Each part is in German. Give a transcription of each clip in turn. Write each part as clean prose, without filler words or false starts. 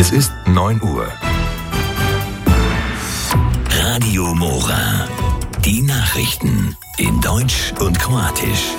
Es ist 9 Uhr. Radio Mora. Die Nachrichten in Deutsch und Kroatisch.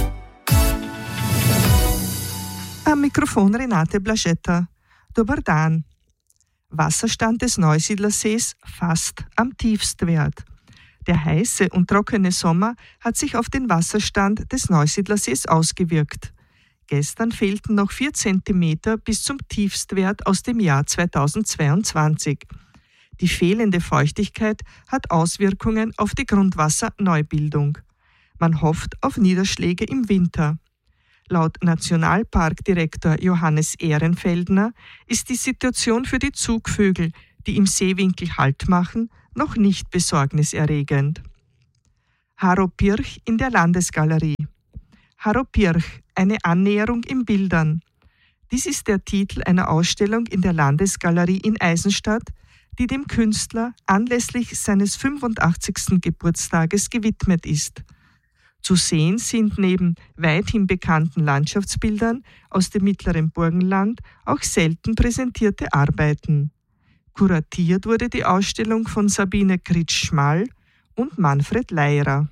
Am Mikrofon Renate Blaschetta. Dobar dan. Wasserstand des Neusiedlersees fast am Tiefstwert. Der heiße und trockene Sommer hat sich auf den Wasserstand des Neusiedlersees ausgewirkt. Gestern fehlten noch 4 Zentimeter bis zum Tiefstwert aus dem Jahr 2022. Die fehlende Feuchtigkeit hat Auswirkungen auf die Grundwasserneubildung. Man hofft auf Niederschläge im Winter. Laut Nationalparkdirektor Johannes Ehrenfeldner ist die Situation für die Zugvögel, die im Seewinkel Halt machen, noch nicht besorgniserregend. Haropirch in der Landesgalerie. Haropirch, eine Annäherung in Bildern. Dies ist der Titel einer Ausstellung in der Landesgalerie in Eisenstadt, die dem Künstler anlässlich seines 85. Geburtstages gewidmet ist. Zu sehen sind neben weithin bekannten Landschaftsbildern aus dem mittleren Burgenland auch selten präsentierte Arbeiten. Kuratiert wurde die Ausstellung von Sabine Kritsch-Schmall und Manfred Leirer.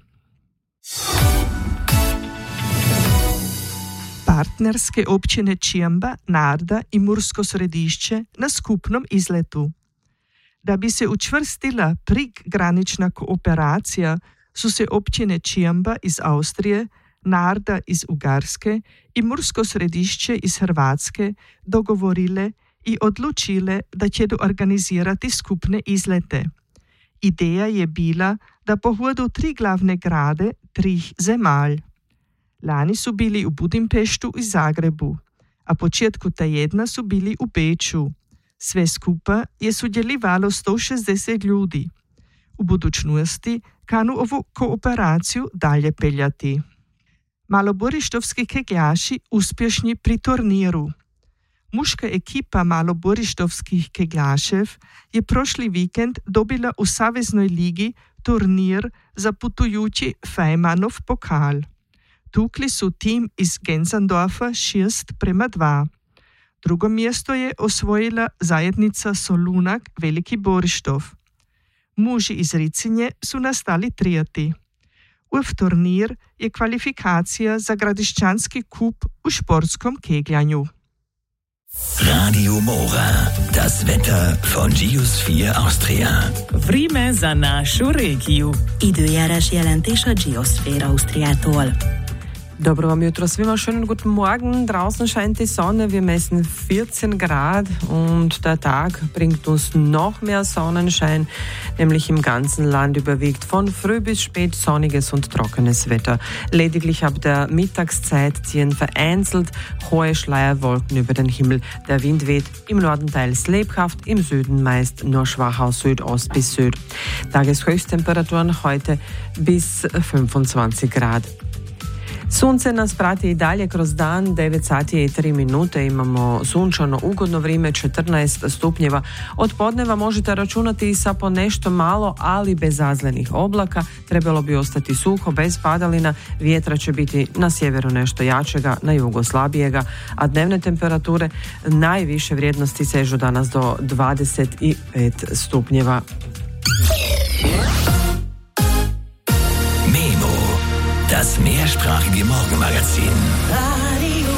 Partnerske općine Čiamba, Narda i Mursko Središće na skupnom izletu. Da bi se učvrstila prekgranična kooperacija, su se općine Čiamba iz Austrije, Narda iz Ugarske i Mursko Središće iz Hrvatske dogovorile i odlučile da će organizirati skupne izlete. Ideja je bila da pohodu 3 glavne grade 3 zemalj. Lani su bili u Budimpeštu i Zagrebu, a početku tjedna su bili u Beču. Sve skupa je sudjelovalo 160 ljudi. U budućnosti kanu ovu kooperaciju dalje peljati. Maloborištovski kegljaši uspješni pri turniru. Muška ekipa maloborištovskih kegljašev je prošli vikend dobila u Saveznoj ligi turnir za putujući Fejmanov pokal. Tukli su tim iz Gensandorfa 6:2. Drugo mjesto je osvojila zajednica Solunak Veliki Borištov. Muži iz Ricinje su nastali trijati. Uf turnir je kvalifikacija za Gradišćanski kup u športskom kegljanju. Radio Mora. Das Wetter von Geosphere Austria. Vreme za našu regiju. Időjárás jelentés a Geosphere Austriától. Dobro vam jutro svima, schönen guten Morgen. Draußen scheint die Sonne, wir messen 14 Grad und der Tag bringt uns noch mehr Sonnenschein, nämlich im ganzen Land überwiegt von früh bis spät sonniges und trockenes Wetter. Lediglich ab der Mittagszeit ziehen vereinzelt hohe Schleierwolken über den Himmel. Der Wind weht im Norden teils lebhaft, im Süden meist nur schwach aus Südost bis Süd. Tageshöchsttemperaturen heute bis 25 Grad. Sunce nas prati i dalje kroz dan, 9 sati i 3 minute, imamo sunčano ugodno vrijeme, 14 stupnjeva. Od podneva možete računati i sa ponešto malo, ali bez azlenih oblaka. Trebalo bi ostati suho, bez padalina, vjetra će biti na sjeveru nešto jačega, na jugu slabijega, a dnevne temperature najviše vrijednosti sežu danas do 25 stupnjeva. Das mehrsprachige Morgenmagazin. Radio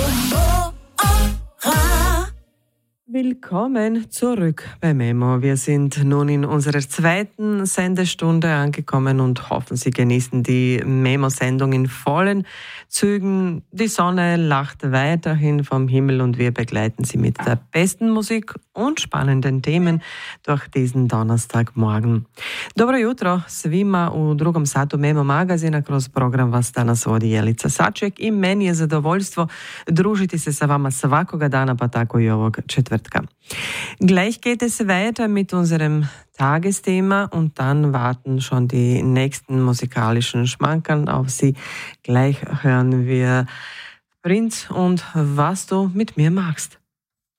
Mora. Willkommen zurück bei Memo. Wir sind nun in unserer zweiten Sendestunde angekommen und hoffen, Sie genießen die Memo-Sendung in vollen Zügen. Die Sonne lacht weiterhin vom Himmel und wir begleiten Sie mit der besten Musik und spannenden Themen durch diesen Donnerstagmorgen. Dobro jutro svima u drugom satu Memo magazina. Kroz program vas danas vodi Jelica Saček i meni je zadovoljstvo družiti se sa vama svakoga dana, pa tako i ovog četvrtka. Gleich geht es weiter mit unserem Tagesthema und dann warten schon die nächsten musikalischen Schmankerl auf Sie. Gleich hören wir Prinz und Was du mit mir magst.